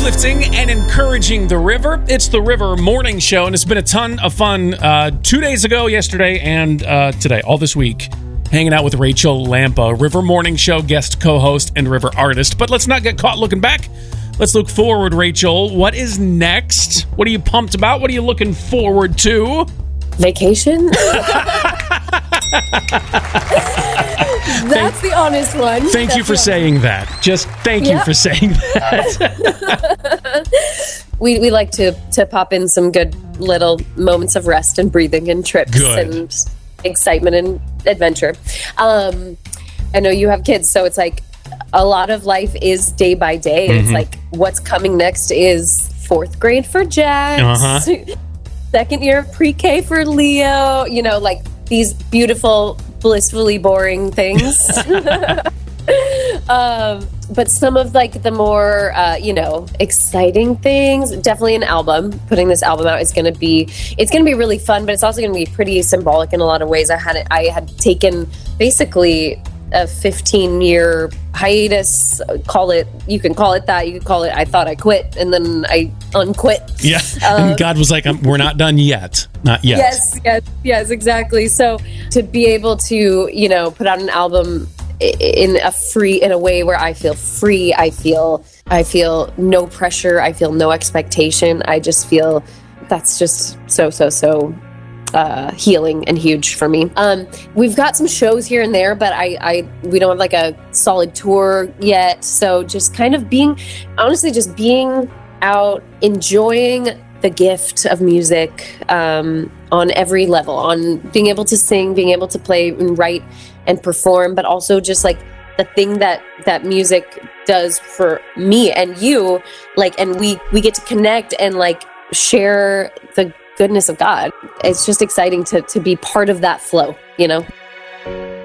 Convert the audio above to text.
uplifting and encouraging the river. It's the River Morning Show, and it's been a ton of fun 2 days ago, yesterday, and today, all this week, hanging out with Rachel Lampa, River Morning Show guest co-host and River artist. But let's not get caught looking back. Let's look forward, Rachel. What is next? What are you pumped about? What are you looking forward to? Vacation? That's the honest one. Thank you for saying that. Just thank you for saying that. We like to pop in some good little moments of rest and breathing and trips and excitement and adventure. I know you have kids, so it's like a lot of life is day by day. Mm-hmm. It's like what's coming next is fourth grade for Jax, second year of pre-K for Leo, you know, like these beautiful, blissfully boring things. But some of like the more, exciting things, definitely an album. Putting this album out is going to be really fun, but it's also going to be pretty symbolic in a lot of ways. I had taken basically a 15-year hiatus. You can call it that. You could call it, I thought I quit, and then I unquit. Yeah, and God was like, we're not done yet. Not yet. Yes, exactly. So to be able to, put out an album in a way where I feel free, I feel no pressure, I feel no expectation. I just feel that's just so healing and huge for me. We've got some shows here and there, but we don't have like a solid tour yet. So just kind of being out, enjoying the gift of music on every level, on being able to sing, being able to play and write and perform, but also just like the thing that music does for me and you, like, and we get to connect and like share the goodness of God. It's just exciting to be part of that flow,